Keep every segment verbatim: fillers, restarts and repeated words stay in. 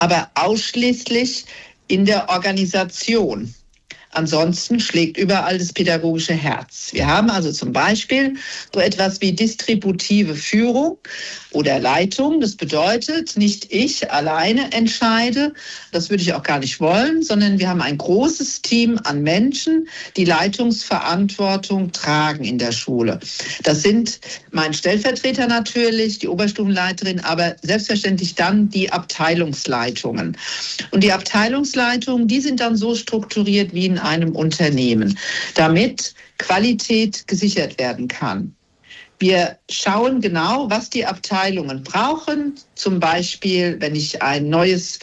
aber ausschließlich in der Organisation. Ansonsten schlägt überall das pädagogische Herz. Wir haben also zum Beispiel so etwas wie distributive Führung oder Leitung. Das bedeutet, nicht ich alleine entscheide, das würde ich auch gar nicht wollen, sondern wir haben ein großes Team an Menschen, die Leitungsverantwortung tragen in der Schule. Das sind mein Stellvertreter natürlich, die Oberstufenleiterin, aber selbstverständlich dann die Abteilungsleitungen. Und die Abteilungsleitungen, die sind dann so strukturiert wie in einem Unternehmen, damit Qualität gesichert werden kann. Wir schauen genau, was die Abteilungen brauchen. Zum Beispiel, wenn ich ein neues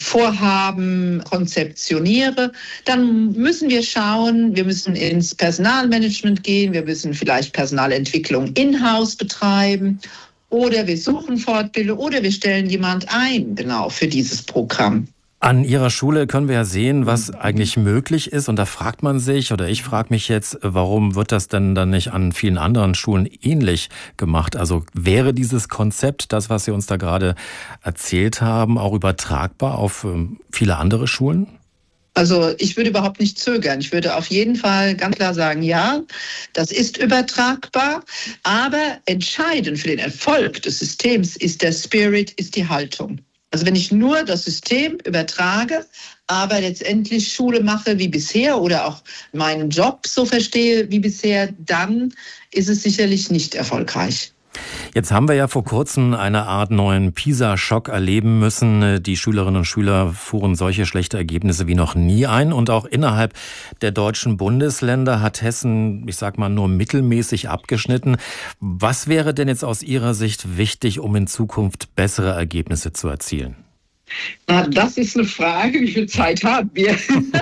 Vorhaben konzeptioniere, dann müssen wir schauen, wir müssen ins Personalmanagement gehen, wir müssen vielleicht Personalentwicklung in-house betreiben oder wir suchen Fortbildung oder wir stellen jemand ein, genau, für dieses Programm. An Ihrer Schule können wir ja sehen, was eigentlich möglich ist. Und da fragt man sich, oder ich frage mich jetzt, warum wird das denn dann nicht an vielen anderen Schulen ähnlich gemacht? Also wäre dieses Konzept, das, was Sie uns da gerade erzählt haben, auch übertragbar auf viele andere Schulen? Also ich würde überhaupt nicht zögern. Ich würde auf jeden Fall ganz klar sagen, ja, das ist übertragbar. Aber entscheidend für den Erfolg des Systems ist der Spirit, ist die Haltung. Also wenn ich nur das System übertrage, aber letztendlich Schule mache wie bisher oder auch meinen Job so verstehe wie bisher, dann ist es sicherlich nicht erfolgreich. Jetzt haben wir ja vor kurzem eine Art neuen PISA-Schock erleben müssen. Die Schülerinnen und Schüler fuhren solche schlechte Ergebnisse wie noch nie ein. Und auch innerhalb der deutschen Bundesländer hat Hessen, ich sag mal, nur mittelmäßig abgeschnitten. Was wäre denn jetzt aus Ihrer Sicht wichtig, um in Zukunft bessere Ergebnisse zu erzielen? Na, das ist eine Frage, wie viel Zeit haben wir?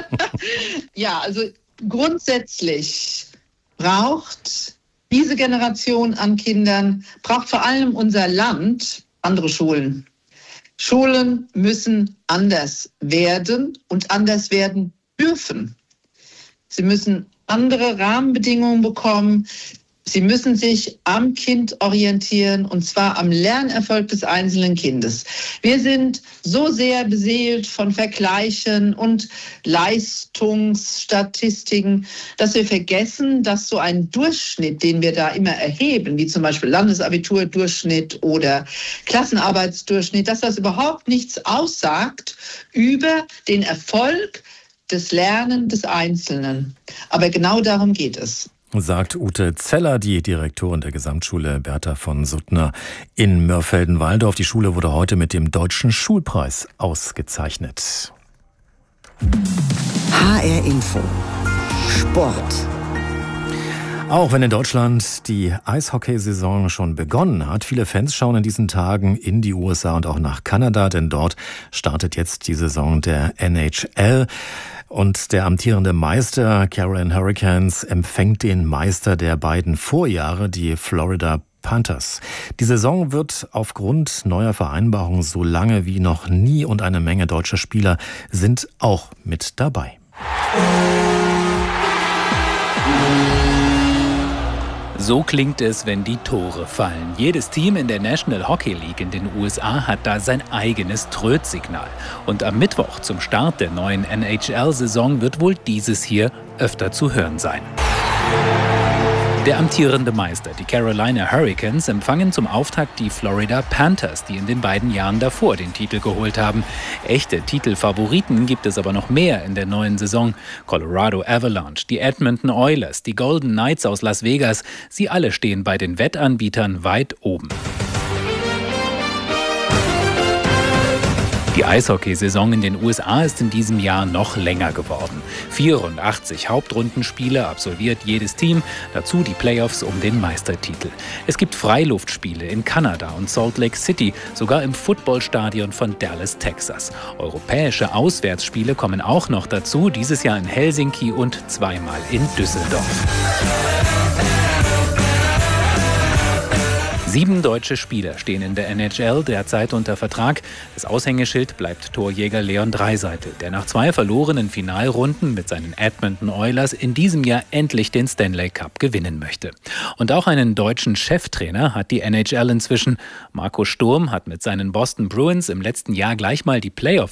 Ja, also grundsätzlich braucht diese Generation an Kindern, braucht vor allem unser Land andere Schulen. Schulen müssen anders werden und anders werden dürfen. Sie müssen andere Rahmenbedingungen bekommen. Sie müssen sich am Kind orientieren, und zwar am Lernerfolg des einzelnen Kindes. Wir sind so sehr beseelt von Vergleichen und Leistungsstatistiken, dass wir vergessen, dass so ein Durchschnitt, den wir da immer erheben, wie zum Beispiel Landesabiturdurchschnitt oder Klassenarbeitsdurchschnitt, dass das überhaupt nichts aussagt über den Erfolg des Lernens des Einzelnen. Aber genau darum geht es. Sagt Ute Zeller, die Direktorin der Gesamtschule Bertha von Suttner in Mörfelden-Walldorf. Die Schule wurde heute mit dem Deutschen Schulpreis ausgezeichnet. H R Info Sport. Auch wenn in Deutschland die Eishockeysaison schon begonnen hat, viele Fans schauen in diesen Tagen in die U S A und auch nach Kanada, denn dort startet jetzt die Saison der N H L. Und der amtierende Meister Carolina Hurricanes empfängt den Meister der beiden Vorjahre, die Florida Panthers. Die Saison wird aufgrund neuer Vereinbarungen so lange wie noch nie und eine Menge deutscher Spieler sind auch mit dabei. So klingt es, wenn die Tore fallen. Jedes Team in der National Hockey League in den U S A hat da sein eigenes Trötsignal. Und am Mittwoch zum Start der neuen N H L-Saison wird wohl dieses hier öfter zu hören sein. Der amtierende Meister, die Carolina Hurricanes, empfangen zum Auftakt die Florida Panthers, die in den beiden Jahren davor den Titel geholt haben. Echte Titelfavoriten gibt es aber noch mehr in der neuen Saison. Colorado Avalanche, die Edmonton Oilers, die Golden Knights aus Las Vegas, sie alle stehen bei den Wettanbietern weit oben. Die Eishockeysaison in den U S A ist in diesem Jahr noch länger geworden. vierundachtzig Hauptrundenspiele absolviert jedes Team, dazu die Playoffs um den Meistertitel. Es gibt Freiluftspiele in Kanada und Salt Lake City, sogar im Footballstadion von Dallas, Texas. Europäische Auswärtsspiele kommen auch noch dazu, dieses Jahr in Helsinki und zweimal in Düsseldorf. Sieben deutsche Spieler stehen in der N H L derzeit unter Vertrag. Das Aushängeschild bleibt Torjäger Leon Draisaitl, der nach zwei verlorenen Finalrunden mit seinen Edmonton Oilers in diesem Jahr endlich den Stanley Cup gewinnen möchte. Und auch einen deutschen Cheftrainer hat die N H L inzwischen. Marco Sturm hat mit seinen Boston Bruins im letzten Jahr gleich mal die Playoffs